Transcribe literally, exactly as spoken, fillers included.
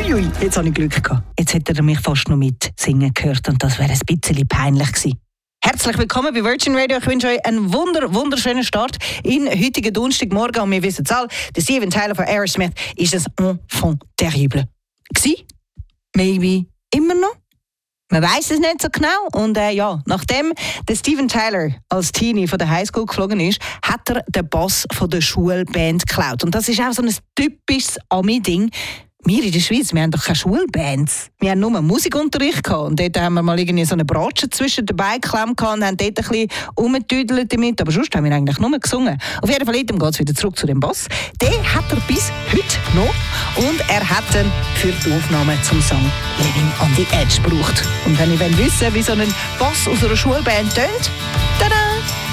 Uiui, jetzt habe ich Glück gehabt. Jetzt hätte er mich fast noch mit singen gehört und das wäre ein bisschen peinlich gewesen. Herzlich willkommen bei Virgin Radio. Ich wünsche euch einen wunder, wunderschönen Start in heutigen Donnerstagmorgen. Und wir wissen es alle, der Steven Tyler von Aerosmith ist ein Enfant terrible. Gsi? Maybe immer noch? Man weiss es nicht so genau. Und äh, ja, nachdem der Steven Tyler als Teenie von der Highschool geflogen ist, hat er den Bass von der Schulband geklaut. Und das ist auch so ein typisches Ami-Ding. Wir in der Schweiz, wir haben doch keine Schulbands. Wir haben nur Musikunterricht gehabt. Und dort haben wir mal irgendwie so eine Bratsche zwischen den Beinen geklemmt und haben dort ein bisschen rumgetüdelt damit. Aber sonst haben wir eigentlich nur gesungen. Auf jeden Fall geht es wieder zurück zu dem Bass. Den hat er bis heute noch. Und er hat ihn für die Aufnahme zum Song Living on the Edge gebraucht. Und wenn ihr wissen wollt, wie so ein Bass aus einer Schulband tönt, tada!